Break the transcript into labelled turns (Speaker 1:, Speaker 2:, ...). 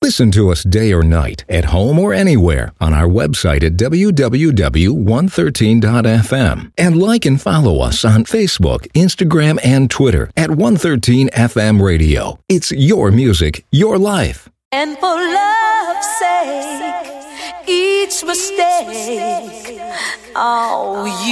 Speaker 1: Listen to us day or night, at home or anywhere, on our website at www.113.fm. And like and follow us on Facebook, Instagram, and Twitter at 113FM Radio. It's your music, your life.
Speaker 2: And for love's sake, each mistake, oh, you